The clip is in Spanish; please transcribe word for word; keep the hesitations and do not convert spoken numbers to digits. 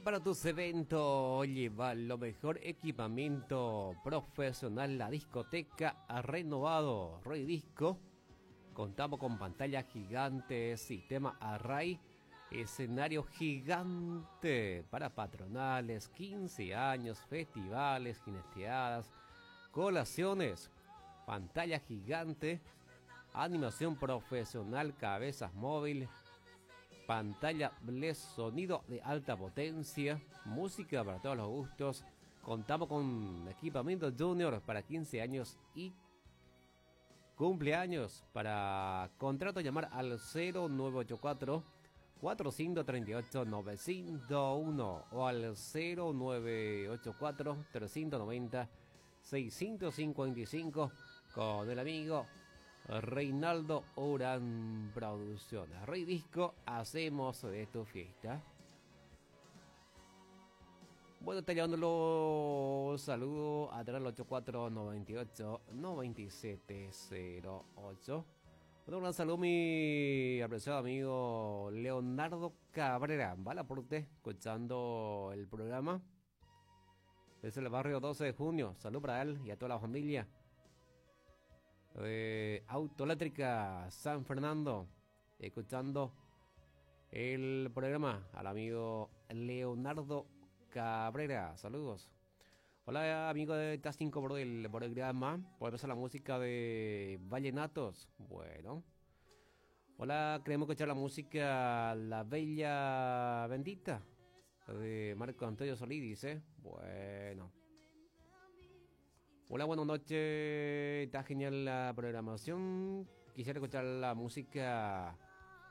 para tus eventos lleva lo mejor equipamiento profesional. La discoteca ha renovado Roy Disco. Contamos con pantalla gigante, sistema array, escenario gigante para patronales, quince años, festivales, gineteadas, colaciones, pantalla gigante, animación profesional, cabezas móviles, pantalla L E D, sonido de alta potencia, música para todos los gustos. Contamos con equipamiento junior para quince años y cumpleaños. Para contrato llamar al cero nueve ocho cuatro, cuatro cinco tres ocho, nueve cinco uno o al cero nueve ocho cuatro, tres nueve cero, seis cinco cinco cinco con el amigo Reinaldo Urán Producciones. Rey Disco, hacemos de tu fiesta. Bueno, está llevando los saludos a través del ocho cuatro nueve ocho, nueve siete cero ocho. Bueno, un saludo a mi apreciado amigo Leonardo Cabrera, ¿vale? Aporte, escuchando el programa. Es el barrio doce de junio. Salud para él y a toda la familia. Eh, Autoeléctrica San Fernando, escuchando el programa al amigo Leonardo Cabrera. Saludos. Hola, amigo de T cinco por el programa. Por empezar la música de Vallenatos. Bueno. Hola, queremos escuchar la música La Bella Bendita de Marco Antonio Solís, dice. Bueno. Hola, buenas noches. Está genial la programación. Quisiera escuchar la música